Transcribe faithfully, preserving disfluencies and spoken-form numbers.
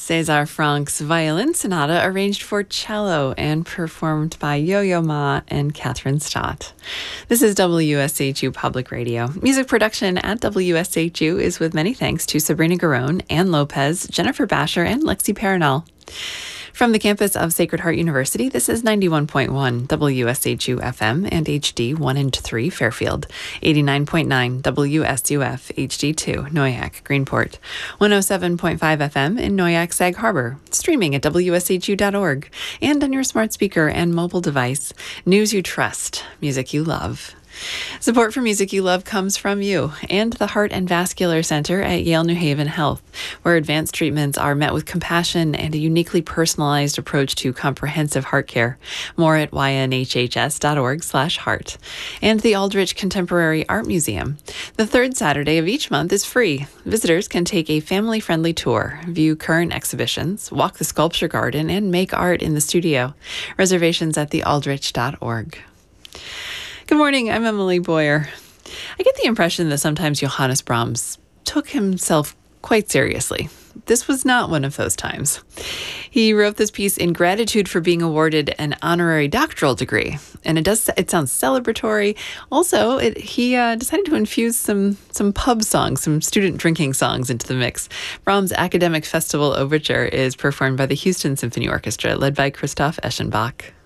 César Franck's Violin Sonata, arranged for cello and performed by Yo-Yo Ma and Catherine Stott. This is W S H U Public Radio. Music production at W S H U is with many thanks to Sabrina Garone, Ann Lopez, Jennifer Basher, and Lexi Paranel. From the campus of Sacred Heart University, this is ninety-one point one W S H U F M and H D one and three Fairfield, eighty-nine point nine W S U F H D two Noyac, Greenport, one oh seven point five F M in Noyac, Sag Harbor, streaming at W S H U dot org, and on your smart speaker and mobile device. News you trust, music you love. Support for Music You Love comes from you and the Heart and Vascular Center at Yale New Haven Health, where advanced treatments are met with compassion and a uniquely personalized approach to comprehensive heart care. More at y n h h s dot org slash heart. And the Aldrich Contemporary Art Museum. The third Saturday of each month is free. Visitors can take a family-friendly tour, view current exhibitions, walk the sculpture garden, and make art in the studio. Reservations at the aldrich dot org. Good morning, I'm Emily Boyer. I get the impression that sometimes Johannes Brahms took himself quite seriously. This was not one of those times. He wrote this piece in gratitude for being awarded an honorary doctoral degree, and it does it sounds celebratory. Also, it, he uh, decided to infuse some some pub songs, some student drinking songs into the mix. Brahms' Academic Festival Overture is performed by the Houston Symphony Orchestra, led by Christoph Eschenbach.